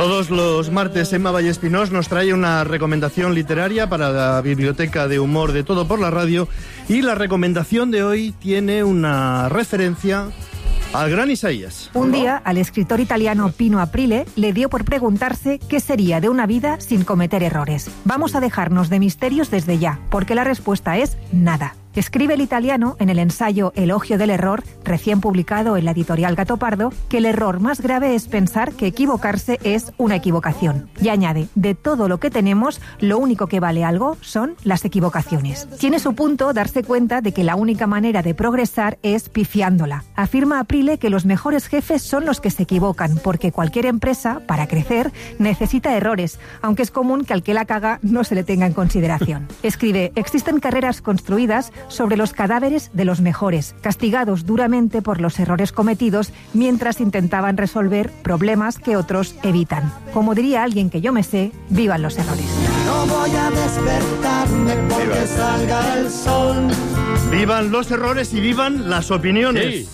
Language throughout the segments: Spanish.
Todos los martes Emma Vallespinós nos trae una recomendación literaria para la biblioteca de humor de Todo por la Radio, y la recomendación de hoy tiene una referencia al gran Isaías. Un día, al escritor italiano Pino Aprile le dio por preguntarse qué sería de una vida sin cometer errores. Vamos a dejarnos de misterios desde ya, porque la respuesta es nada. Escribe el italiano en el ensayo Elogio del error, recién publicado en la editorial Gato Pardo, que el error más grave es pensar que equivocarse es una equivocación. Y añade, de todo lo que tenemos, lo único que vale algo son las equivocaciones. Tiene su punto darse cuenta de que la única manera de progresar es pifiándola. Afirma Aprile que los mejores jefes son los que se equivocan, porque cualquier empresa, para crecer, necesita errores, aunque es común que al que la caga no se le tenga en consideración. Escribe, existen carreras construidas sobre los cadáveres de los mejores, castigados duramente por los errores cometidos mientras intentaban resolver problemas que otros evitan. Como diría alguien que yo me sé, vivan los errores. No voy a despertarme porque salga el sol. Vivan los errores y vivan las opiniones. Sí.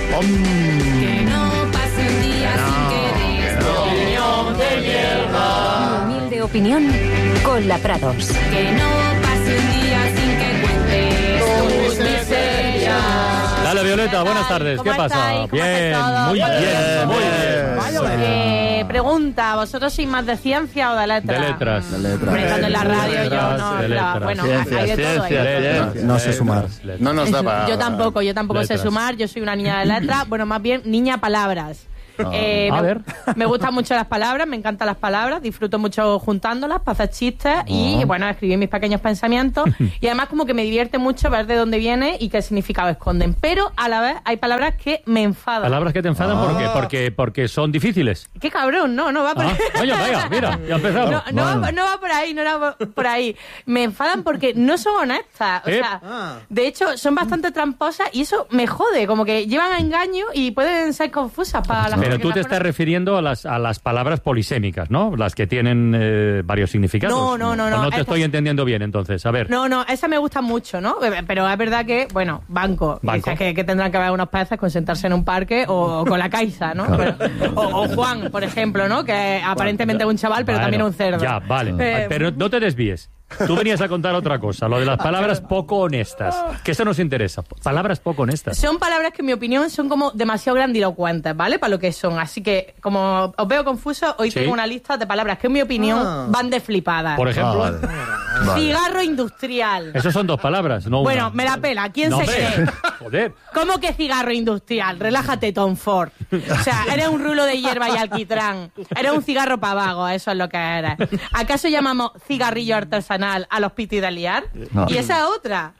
Que no pase un día sin que des tu opinión de mierda. Humilde opinión con la Prados. Que no pase un día sin que cuentes tus miserias. Dale, Violeta, buenas tardes. ¿Cómo ¿Qué pasa? estáis? ¿Cómo Bien, estáis todos? muy bien, muy bien. Pregunta, ¿vosotros sois más de ciencia o de letras? De letras. Hombre, estando en la radio yo no, de letras. bueno, Ciencias, hay de todo ahí. ciencias. No sé sumar. No nos da para... Yo tampoco sé Letras. sumar, yo soy una niña de letras, bueno, más bien niña palabras. A ver. Me gustan mucho las palabras, me encantan las palabras, disfruto mucho juntándolas para hacer chistes y, bueno, escribir mis pequeños pensamientos. Y además como que me divierte mucho ver de dónde viene y qué significado esconden. Pero a la vez hay palabras que me enfadan. Palabras que te enfadan, ¿por qué? Porque son difíciles. ¡Qué cabrón! No va por ahí. Oye, vaya, mira, ya empezamos. No va por ahí, no va por ahí. Me enfadan porque no son honestas. O sea, de hecho, son bastante tramposas y eso me jode. Como que llevan a engaño y pueden ser confusas para las Pero que tú las te estás conocen. refiriendo a las palabras polisémicas, ¿no? Las que tienen varios significados. No. ¿O no te Esta- estoy entendiendo bien, entonces? A ver. No, esa me gusta mucho, ¿no? Pero es verdad que, bueno, banco. Banco. Dices que tendrán que haber unos peces con sentarse en un parque o con la Caixa, ¿no? O Juan, por ejemplo, ¿no? Que aparentemente es un chaval, pero Bueno, también es un cerdo. Ya, vale. Pero no te desvíes. Tú venías a contar otra cosa, lo de las palabras poco honestas. Que eso nos interesa. Palabras poco honestas. Son palabras que, en mi opinión, son como demasiado grandilocuentes, ¿vale? Para lo que son. Así que, como os veo confusos, hoy Sí. tengo una lista de palabras que, en mi opinión, van de flipadas. Por ejemplo. Cigarro industrial. Esos son dos palabras, no una. Bueno, me la pela. ¿Quién No, se hombre. cree? Joder. ¿Cómo que cigarro industrial? Relájate, Tom Ford. O sea, eres un rulo de hierba y alquitrán. Eres un cigarro para vago, eso es lo que eres. ¿Acaso llamamos cigarrillo artesanal a los pitis de liar? No. Y esa otra.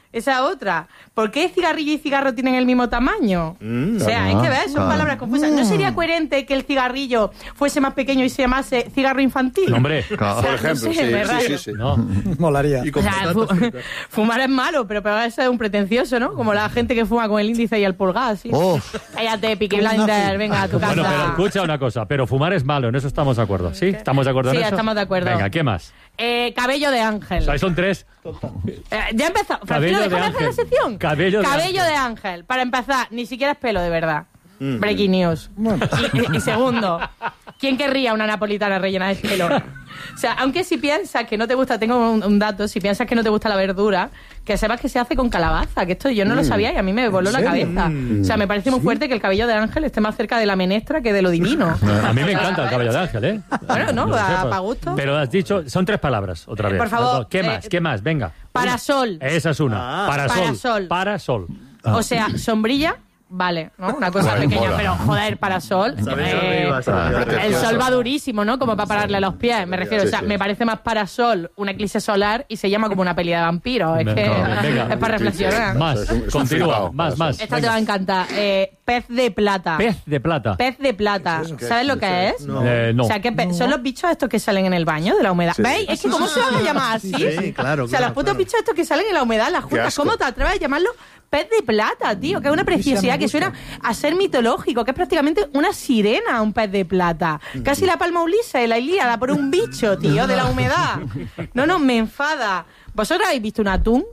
¿Por qué cigarrillo y cigarro tienen el mismo tamaño? O sea, es que ves, son palabras confusas. ¿No sería coherente que el cigarrillo fuese más pequeño y se llamase cigarro infantil? No, hombre. O sea, Por ejemplo, no sé, me rayo. sí. No. Molaría. Y O con sea, patatas fritas. fumar es malo, pero ese es un pretencioso, ¿no? Como la gente que fuma con el índice y el pulgar, así. Cállate, Peaky Blinders, venga a tu casa. Bueno, pero escucha una cosa. Pero fumar es malo, en eso estamos de acuerdo. ¿Sí? ¿Estamos de acuerdo en Sí, eso? estamos de acuerdo. Venga, ¿qué más? Cabello de ángel. O sea, ahí son tres. Ya empezó. Cabello Francisco, de déjame hacer ángel. la sección. Cabello de ángel. de ángel. Para empezar, ni siquiera es pelo de verdad. Breaking news. Y segundo, ¿quién querría una napolitana rellena de pelo? O sea, aunque si piensas que no te gusta, tengo un dato, si piensas que no te gusta la verdura, que sepas que se hace con calabaza, que esto yo no lo sabía y a mí me voló la cabeza. O sea, me parece muy fuerte que el cabello de ángel esté más cerca de la menestra que de lo divino. A mí me encanta el cabello de ángel, ¿eh? Bueno, no, Lo sepas. para gusto. Pero has dicho, son tres palabras, otra vez. Por favor, ¿Qué más? ¿Qué más? Venga. Parasol. Esa es una. Parasol. Parasol. O sea, sombrilla, vale, ¿no? Una cosa pequeña, pero joder, parasol. El sol va durísimo, ¿no? Como para pararle los pies, me refiero. O sea, me parece más parasol una eclipse solar y se llama como una peli de vampiros. Es que Venga. es para reflexionar. Más, continúa, más. Esta te va a encantar. Pez de plata. Pez de plata. Pez de plata. ¿Sabes lo que es? No. O sea, son los bichos estos que salen en el baño de la humedad. ¿Veis? Es que ¿cómo se van a llamar así? Sí, claro. O sea, los putos bichos estos que salen en la humedad, las juntas, ¿cómo te atreves a llamarlo pez de plata, tío? Que es una preciosidad, que suena a ser mitológico, que es prácticamente una sirena, un pez de plata. Casi la palma Ulises, la Ilíada, por un bicho, tío, de la humedad. No, me enfada. ¿Vosotros habéis visto un atún?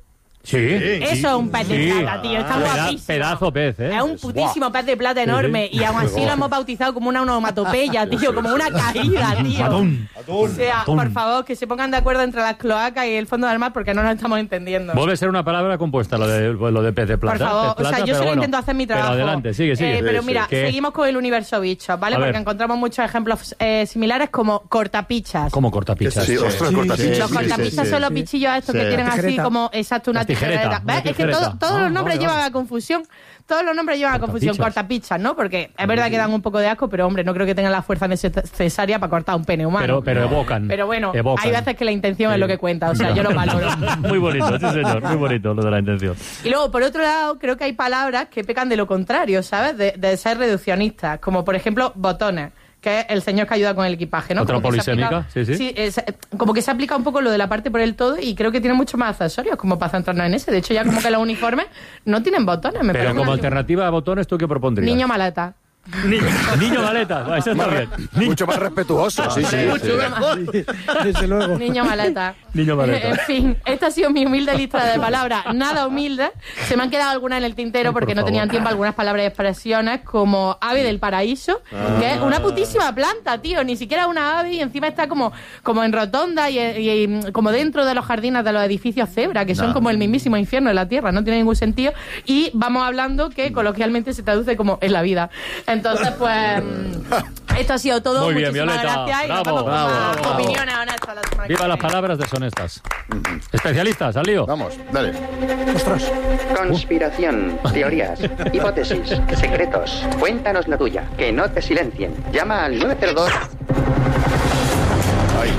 Sí. Eso es un pez de plata, tío. Está guapísimo. Pedazo pez, ¿eh? Es un putísimo pez de plata enorme. Y aún así lo hemos bautizado como una onomatopeya, tío. Como una caída, tío. Atún. O sea, por favor, que se pongan de acuerdo entre las cloacas y el fondo del mar porque no nos estamos entendiendo. Vuelve a ser una palabra compuesta lo de pez de plata. Por favor, pez plata, o sea, yo solo intento hacer mi trabajo. Pero adelante, sigue. Pero mira, ¿Qué? seguimos con el universo bichos, ¿vale? A ver. Porque encontramos muchos ejemplos similares como cortapichas. ¿Cómo cortapichas? Sí, ostras, cortapichas. Los cortapichas son los bichillos estos que tienen así Tijereta. como, exacto, una Las tijeretas, tijereta. una ¿Ves? Es que tijereta. todos los nombres Vale, llevan vale. a confusión. Todos los nombres llevan a confusión. Cortapichas. Cortapichas, ¿no? Porque es verdad que dan un poco de asco, pero hombre, no creo que tengan la fuerza necesaria para cortar un pene humano. Pero evocan. Pero bueno, evocan. hay veces que la intención es lo que cuenta, o sea, yo lo valoro. Muy bonito, sí señor, muy bonito lo de la intención. Y luego, por otro lado, creo que hay palabras que pecan de lo contrario, ¿sabes? De ser reduccionistas, como por ejemplo botones, que es el señor que ayuda con el equipaje, ¿no? Otra Como que se polisémica, aplica- sí. como que se aplica un poco lo de la parte por el todo y creo que tiene muchos más accesorios como para centrarnos en ese. De hecho, ya como que los uniformes no tienen botones. Me Pero parece como una- alternativa a botones, ¿tú qué propondrías? Niño maleta. Niño maleta, eso está bien. Mucho más respetuoso. Sí, sí. Mucho más. Desde luego. Niño maleta. Niño maleta. En fin, esta ha sido mi humilde lista de palabras, nada humilde. Se me han quedado algunas en el tintero porque por no favor. tenían tiempo algunas palabras y expresiones como ave del paraíso, que es una putísima planta, tío. Ni siquiera una ave y encima está como en rotonda y como dentro de los jardines de los edificios cebra, que son como el mismísimo infierno de la tierra. No tiene ningún sentido. Y vamos hablando que coloquialmente se traduce como en la vida. Entonces, pues... Esto ha sido todo. Muy bien, Muchísimas Violeta. gracias. Y nos Bravo, vemos con más bravo. opiniones honestas la semana que Viva las viene. palabras deshonestas. Especialistas, al lío. Vamos, dale. Conspiración, teorías, hipótesis, secretos. Cuéntanos la tuya, que no te silencien. Llama al 902. Ahí.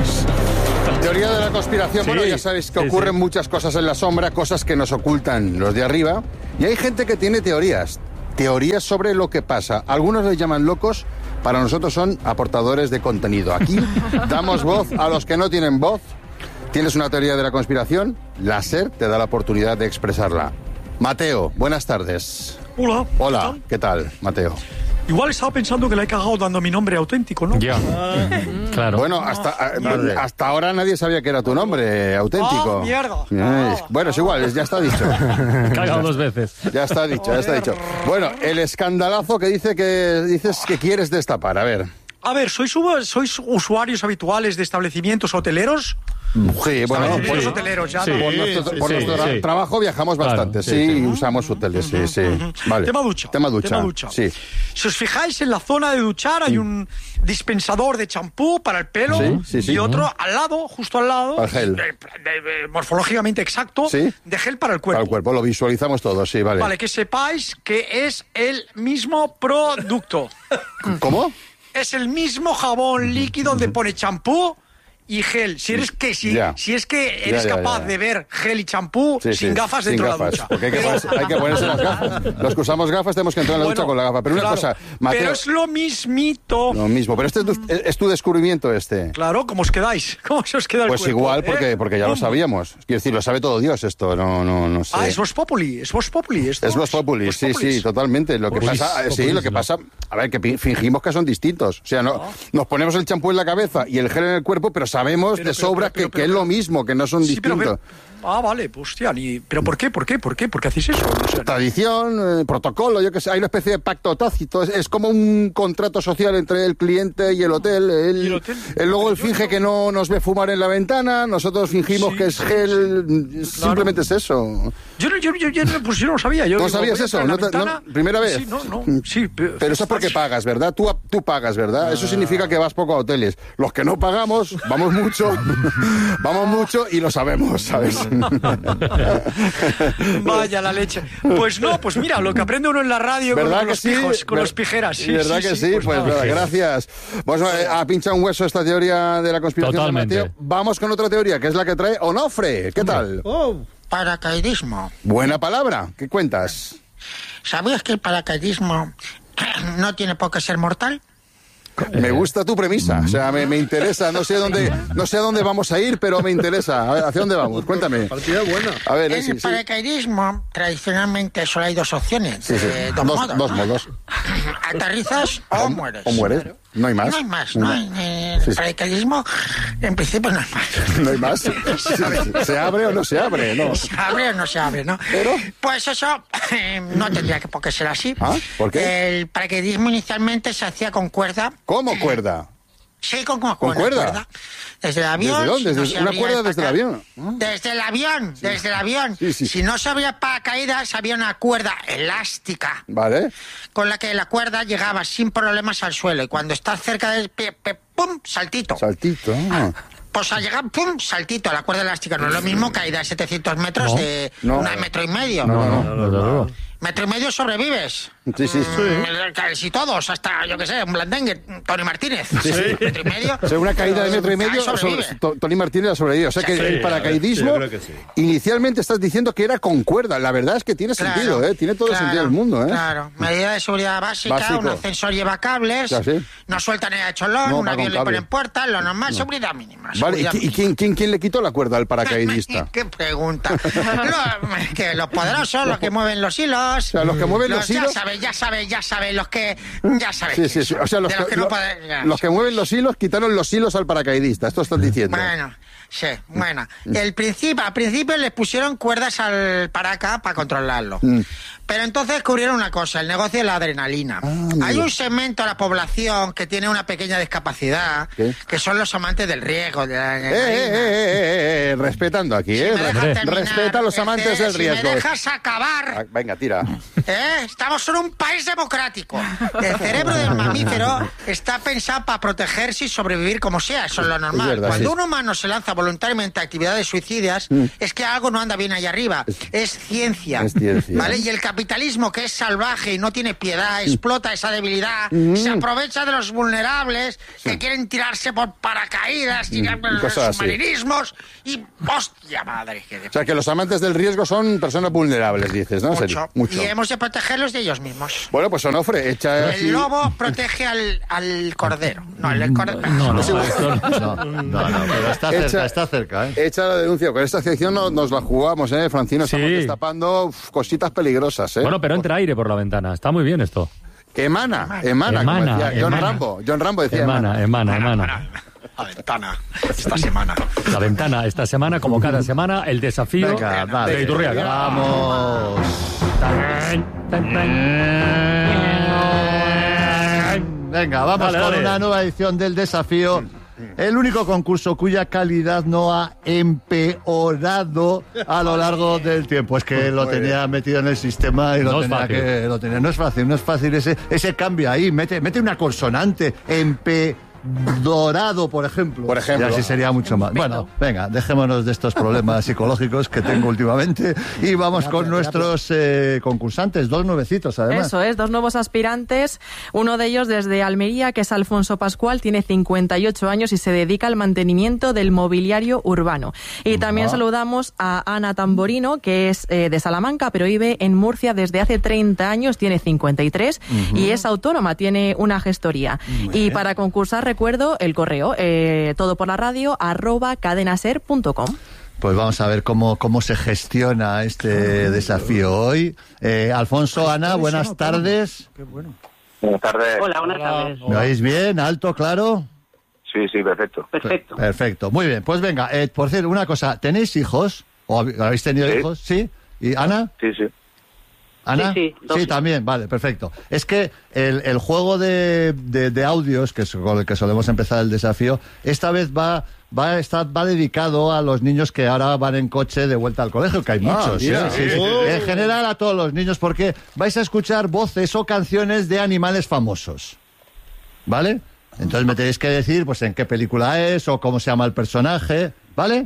Teoría de la conspiración. Sí, Bueno, ya sabéis que sí, ocurren sí. muchas cosas en la sombra, cosas que nos ocultan los de arriba. Y hay gente que tiene teorías. Teorías sobre lo que pasa. Algunos les llaman locos, para nosotros son aportadores de contenido. Aquí damos voz a los que no tienen voz. ¿Tienes una teoría de la conspiración? La SER te da la oportunidad de expresarla. Mateo, buenas tardes. Hola. Hola, ¿qué tal, Mateo? Igual estaba pensando que la he cagado dando mi nombre auténtico, ¿no? Ya. Claro. Bueno, hasta ahora nadie sabía que era tu nombre auténtico. ¡Ah, mierda! Bueno, es igual, ya está dicho. Cagado 2 veces. Ya está dicho, ya está dicho. Bueno, el escandalazo que dices que quieres destapar, a ver. A ver, ¿sois usuarios habituales de establecimientos hoteleros? Sí, bueno, Establecimientos sí. hoteleros, ya. Sí. ¿no? Por nuestro sí. trabajo viajamos Claro, bastante, sí, sí, sí. usamos hoteles, sí. Vale. Tema ducha. Tema ducha. Sí. Si os fijáis, en la zona de duchar hay un dispensador de champú para el pelo Sí, sí. y otro al lado, justo al lado, Para el gel. morfológicamente exacto, Sí. de gel para el cuerpo. Para el cuerpo, lo visualizamos todos, sí, vale. Vale, que sepáis que es el mismo producto. ¿Cómo? Es el mismo jabón líquido donde pone champú y gel. Si es que Ya. eres Ya. capaz de ver gel y champú Sí, sin sí, gafas sin dentro gafas, de la ducha. porque hay que ponerse las gafas. Los que usamos gafas tenemos que entrar en la ducha Bueno, con la gafa. Pero una claro, cosa, Mateo, pero es lo mismito. lo mismo. Pero este es tu descubrimiento, este. Claro, ¿cómo os quedáis? ¿Cómo se os queda el Pues cuerpo? igual, ¿Eh? porque ya lo ¿Cómo? sabíamos. Quiero decir, lo sabe todo Dios esto, no sé. Ah, es Vox Populi, es Vox Populi. Esto. Es Vox Populi, Vox sí, Populis. sí, totalmente. Lo que Populis, pasa, populis, lo que no. pasa, a ver, que fingimos que son distintos. O sea, nos ponemos el champú en la cabeza y el gel en el cuerpo, pero sabemos de sobra que es lo mismo, que no son Sí, distintos. vale, pues hostia, ¿pero por qué? ¿Por qué hacéis eso? O sea, Tradición, protocolo, yo que sé, hay una especie de pacto tácito, es como un contrato social entre el cliente y el hotel. el hotel. Luego él finge que no nos ve fumar en la ventana, nosotros fingimos Sí, que es sí, gel, simplemente es eso. yo no lo sabía. Yo ¿No digo, sabías voy a eso? entrar en la ¿No te- no? ventana. ¿Primera vez? Sí, sí. Pero eso es porque pagas, ¿verdad? Tú pagas, ¿verdad? Eso significa que vas poco a hoteles. Los que no pagamos, vamos mucho y lo sabemos, ¿sabes? Vaya la leche. Pues no, pues mira, lo que aprende uno en la radio ¿Verdad con que los sí? pijos, con los pijeras. Sí, ¿Verdad que sí? Pues nada. nada, gracias. Vamos a pinchar un hueso esta teoría de la conspiración Totalmente. de Mateo. Vamos con otra teoría, que es la que trae Onofre. ¿Qué tal? Paracaidismo. Buena palabra. ¿Qué cuentas? ¿Sabías que el paracaidismo no tiene por qué ser mortal? Me gusta tu premisa, o sea, me interesa, no sé a dónde vamos a ir, pero me interesa. A ver, ¿hacia dónde vamos? Cuéntame. Partida buena. A ver, En sí, el sí. paracaidismo, tradicionalmente solo hay dos opciones. Sí, sí. Dos modos. Dos modos. Aterrizas o mueres. O mueres. No hay más. No hay más, no hay. El paracaidismo, en principio, no hay más. No hay más. ¿Se abre o no se abre? No. ¿Se abre o no se abre, no? ¿Pero? Pues eso no tendría por qué ser así. ¿Ah? ¿Por qué? El paracaidismo inicialmente se hacía con cuerda. ¿Cómo cuerda? Sí, con cuerda. Desde el avión. ¿Desde dónde? Si no se ¿Una abría cuerda desde el avión? Desde el avión, desde el avión. Sí, sí. Si no se abría paracaídas, había una cuerda elástica. Vale. Con la que la cuerda llegaba sin problemas al suelo. Y cuando estás cerca del ¡pum! Saltito. Saltito. Pues al llegar, ¡pum! Saltito a la cuerda elástica. No es lo mismo caída de 700 metros de metro y medio. No. ¿Metro y medio sobrevives? Sí. Casi todos, hasta, yo qué sé, un Blandengue, Tony Martínez. Sí. Metro y medio. O sea, una caída de metro y medio, Tony Martínez ha sobrevivido. O sea que el paracaidismo, inicialmente estás diciendo que era con cuerda. La verdad es que tiene sentido, ¿eh? Tiene todo el sentido del mundo, ¿eh? Claro, medida de seguridad básica, un ascensor lleva cables, no suelta ni a cholón, un avión le ponen puertas, lo normal, seguridad mínima. Vale, ¿y quién le quitó la cuerda al paracaidista? ¿Qué pregunta? Que los poderosos, los que mueven los hilos. O sea, los que mueven los hilos. Ya sabes, los que. Ya sabes. Sí. O sea, los que mueven los hilos quitaron los hilos al paracaidista. Esto están diciendo. Bueno. Sí, bueno. Al principio les pusieron cuerdas al paraca para controlarlo. Pero entonces descubrieron una cosa, el negocio de la adrenalina. Hay un segmento de la población que tiene una pequeña discapacidad, que son los amantes del riesgo. De la adrenalina. Respetando aquí, respeta a los amantes del riesgo. Si me dejas acabar. Venga, tira. Estamos en un país democrático. El cerebro del mamífero está pensado para protegerse y sobrevivir como sea, eso es lo normal. Es verdad, Cuando un humano se lanza voluntariamente a actividades suicidas, es que algo no anda bien ahí arriba. Es ciencia. ¿Vale? Y el capitalismo, que es salvaje y no tiene piedad, explota esa debilidad, se aprovecha de los vulnerables que quieren tirarse por paracaídas, tirar por los submarinismos y ¡hostia madre! O sea, que los amantes del riesgo son personas vulnerables, dices, ¿no? Mucho. Y hemos de protegerlos de ellos mismos. Bueno, pues Onofre, echa... El lobo protege al cordero. No, el cordero... No, pero está cerca, ¿eh? Echa la denuncia. Con esta sección nos la jugamos, ¿eh, Francino? Estamos destapando cositas peligrosas, ¿eh? Bueno, pero entra aire por la ventana. Está muy bien esto. Emana, como decía John Rambo decía emana. La ventana, esta semana. La ventana, esta semana, como cada semana, el desafío de Iturriaga. ¡Vamos! Venga, vamos con una nueva edición del desafío. El único concurso cuya calidad no ha empeorado a lo largo del tiempo. Es que lo tenía metido en el sistema y lo tenía. No es fácil ese cambio ahí. Mete una consonante. Dorado, por ejemplo. Y así sería mucho más. Bueno, venga, dejémonos de estos problemas psicológicos que tengo últimamente y vamos con nuestros concursantes, 2 nuevecitos además. Eso es, 2 nuevos aspirantes, uno de ellos desde Almería, que es Alfonso Pascual, tiene 58 años y se dedica al mantenimiento del mobiliario urbano. Y también saludamos a Ana Tamborino, que es de Salamanca, pero vive en Murcia desde hace 30 años, tiene 53 y es autónoma, tiene una gestoría. Y para concursar, recuerdo el correo, todo por la radio, @cadenaser.com. Pues vamos a ver cómo se gestiona este desafío hoy. Alfonso, Ana, buenas tardes. Qué bueno. Buenas tardes. Hola, buenas tardes. ¿Me oís bien? ¿Alto, claro? Sí, perfecto. Perfecto, muy bien. Pues venga, por cierto, una cosa, ¿tenéis hijos? ¿O habéis tenido hijos? ¿Sí? ¿Y Ana? Sí. ¿Ana? Sí, también, vale, perfecto. Es que el juego de audios, que es con el que solemos empezar el desafío, esta vez va dedicado a los niños que ahora van en coche de vuelta al colegio, que hay muchos. Sí. En general a todos los niños, porque vais a escuchar voces o canciones de animales famosos. ¿Vale? Entonces me tenéis que decir pues en qué película es o cómo se llama el personaje, ¿vale?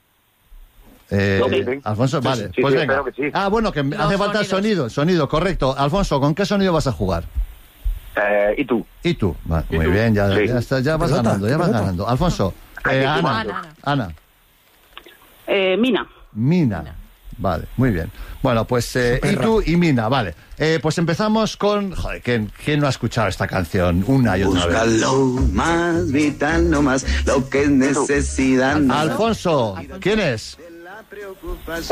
Alfonso, vale, pues venga. Sí. Bueno, que hace falta sonido, correcto. Alfonso, ¿con qué sonido vas a jugar? ¿Y tú? Vale, muy bien, ya vas ganando. Alfonso, Ana. Mina. Vale, muy bien. Bueno, pues y tú y Mina, vale. Pues empezamos con... Joder, ¿quién no ha escuchado esta canción una y otra vez? Busca lo más vital, no más lo que es necesidad. Alfonso, ¿quién es? Es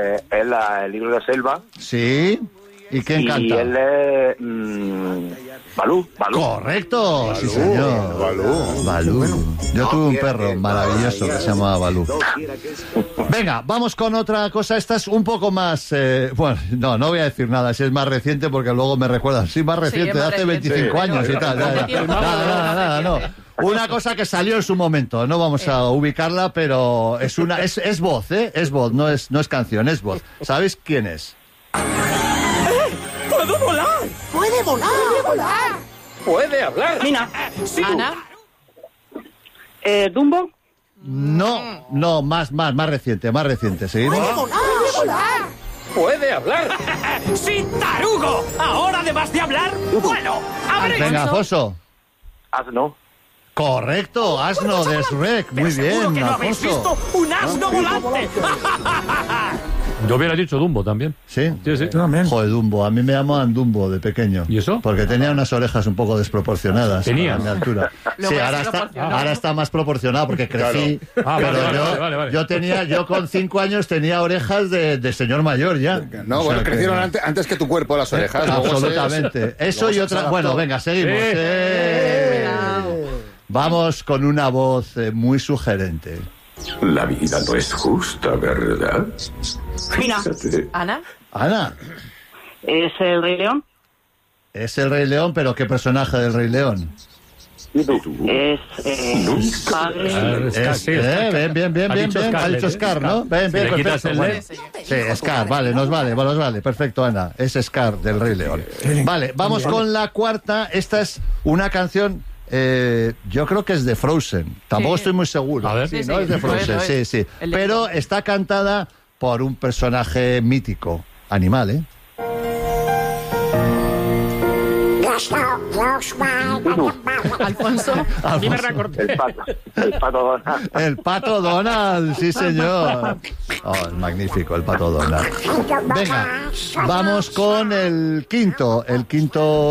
el libro de Selva. Sí. ¿Y quién canta? Y él es... Balú. Correcto, sí señor. Balú. Yo tuve un perro maravilloso que se llamaba Balú. Venga, vamos con otra cosa. Esta es un poco más... bueno, no voy a decir nada si es más reciente porque luego me recuerdan. Sí, más reciente, de hace 25 años y tal. Nada, no. Una cosa que salió en su momento, no vamos a ubicarla, pero es voz, es voz, no es canción, es voz. ¿Sabéis quién es? ¡Puedo volar! ¡Puede volar! ¡Puede volar! Puede hablar. Mira, sí. Ana. ¿Dumbo? No, más reciente. ¿Seguimos? ¡Puede volar! ¡Puede volar! Puede hablar. ¡Sí, tarugo! Ahora, además de hablar, bueno, habré Venga, hecho... Alfonso. Asno. Correcto, asno de Shrek. Muy bien, que no habéis Alfonso. visto un asno volante. Yo hubiera dicho Dumbo también. ¿Sí? Sí. Joder, Dumbo. A mí me llamaban Dumbo de pequeño. ¿Y eso? Porque tenía unas orejas un poco desproporcionadas. ¿Tenía? A mi altura. Sí, ahora está más proporcionado porque crecí. Claro. Pero Vale. yo con 5 años tenía orejas de señor mayor ya. No, O sea bueno, crecieron antes que tu cuerpo las orejas. Absolutamente. Eso y otra... Bueno, venga, seguimos. Vamos con una voz muy sugerente. La vida no es justa, ¿verdad? Mira. Ana. ¿Es el Rey León? Es el Rey León, pero ¿qué personaje del Rey León? Es padre. Bien. Ha dicho Scar, ¿no? Bien, perfecto. Bueno. Sí, Scar, nos vale. Perfecto, Ana. Es Scar del Rey León. Vale, vamos con la cuarta. Esta es una canción... yo creo que es de Frozen. Tampoco estoy muy seguro. A ver. Sí, ¿no? Es de Frozen, sí. Pero está cantada por un personaje mítico. Animal, ¿eh? Alfonso. El pato Donald. El pato Donald, sí señor. Oh, es magnífico, el pato Donald. Venga, vamos con el quinto